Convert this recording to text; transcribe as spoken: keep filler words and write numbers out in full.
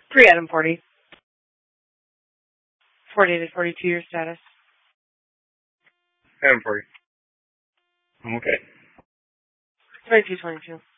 Three Adam forty. forty to forty-two year status. Adam forty. Okay. twenty-two twenty-two.